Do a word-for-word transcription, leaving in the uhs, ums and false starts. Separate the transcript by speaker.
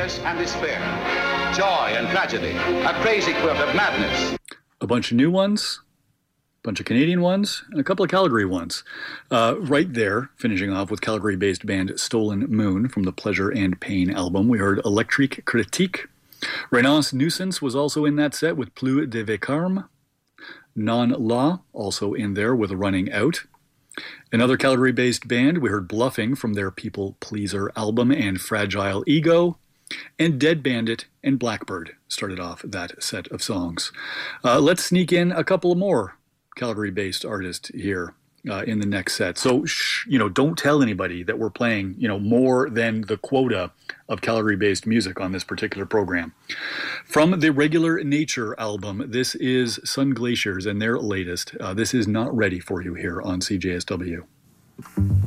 Speaker 1: happiness and despair, joy and tragedy, a crazy quilt of madness.
Speaker 2: A bunch of new ones, a bunch of Canadian ones, and a couple of Calgary ones. Uh, right there, finishing off with Calgary-based band Stolen Moon from the Pleasure and Pain album, we heard Electrique Critique. Renonce Nuisance was also in that set with Plus de Vacarme. Non-Law, also in there with Running Out. Another Calgary-based band, we heard Bluffing from their People Pleaser album and Fragile Ego. And Dead Bandit and Blackbird started off that set of songs. Uh, let's sneak in a couple more Calgary-based artists here uh, in the next set. So, sh- you know, don't tell anybody that we're playing, you know, more than the quota of Calgary-based music on this particular program. From the Regular Nature album, this is Sun Glaciers and their latest. Uh, this is Not Ready for You here on C J S W.